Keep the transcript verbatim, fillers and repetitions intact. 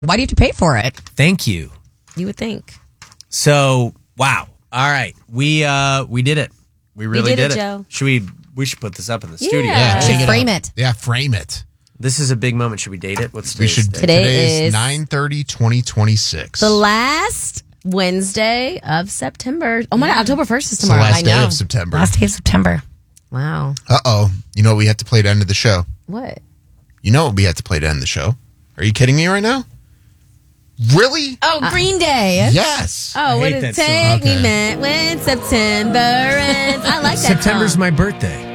Why do you have to pay for it? Thank you. You would think. So, wow. All right. We uh we did it. We really did did, it, it. Joe. Should we we should put this up in the Yeah. studio. Yeah, Should hang frame up. it. Yeah, frame it. This is a big moment. Should we date it? What's We today's should. date? Today Today is- is nine thirty, twenty twenty-six. The last Wednesday of September. Oh my God, October first is It's the tomorrow. last I day know. of September. Last day of September. Wow. Uh oh. You know what we have to play to end the show? What? You know what we have to play to end the show? Are you kidding me right now? Really? Oh, Green Day. Yes. Oh, what hate did it that song. take me Okay. meant when September ends? I like that September's song. my birthday.